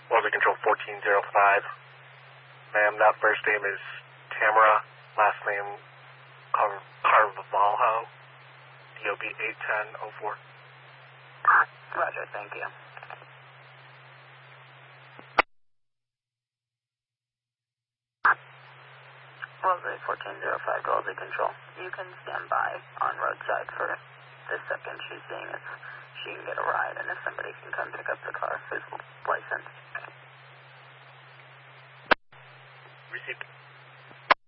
Wellesley Control 1405. Ma'am, that first name is Tamara, last name Carvalho, DOB 81004. Roger, thank you. Wellesley 1405 to Wellesley Control. You can stand by on roadside for the second she's seeing if she can get a ride and if somebody can come pick up the car who's licensed. Received.